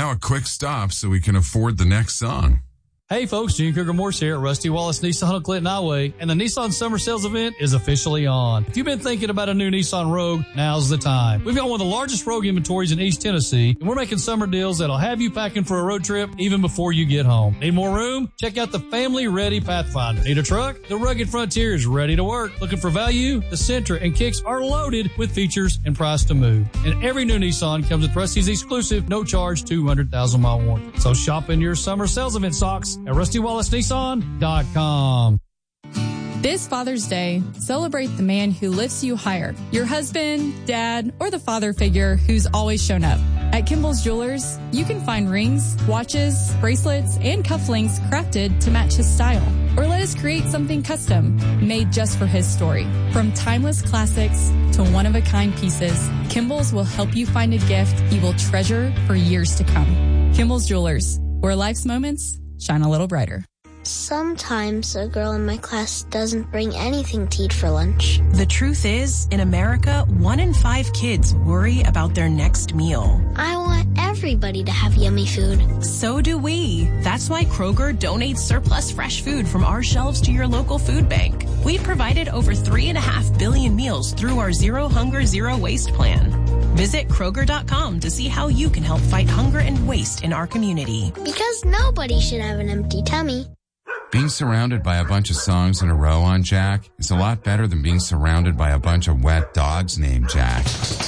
now a quick stop so we can afford the next song. Hey folks, Gene Kruger Morse here at Rusty Wallace Nissan of Clinton Highway, and the Nissan Summer Sales event is officially on. If you've been thinking about a new Nissan Rogue, now's the time. We've got one of the largest Rogue inventories in East Tennessee, and we're making summer deals that'll have you packing for a road trip even before you get home. Need more room? Check out the family-ready Pathfinder. Need a truck? The Rugged Frontier is ready to work. Looking for value? The Sentra and Kicks are loaded with features and price to move. And every new Nissan comes with Rusty's exclusive, no-charge 200,000-mile warranty. So shop in your summer sales event socks at RustyWallaceNissan.com. This Father's Day, celebrate the man who lifts you higher. Your husband, dad, or the father figure who's always shown up. At Kimball's Jewelers, you can find rings, watches, bracelets, and cufflinks crafted to match his style. Or let us create something custom, made just for his story. From timeless classics to one-of-a-kind pieces, Kimball's will help you find a gift you will treasure for years to come. Kimball's Jewelers, where life's moments shine a little brighter. Sometimes a girl in my class doesn't bring anything to eat for lunch. The truth is, in America, 1 in 5 kids worry about their next meal. I want everybody to have yummy food. So do we. That's why Kroger donates surplus fresh food from our shelves to your local food bank. We've provided over 3.5 billion meals through our Zero Hunger, Zero Waste plan. Visit Kroger.com to see how you can help fight hunger and waste in our community. Because nobody should have an empty tummy. Being surrounded by a bunch of songs in a row on Jack is a lot better than being surrounded by a bunch of wet dogs named Jack.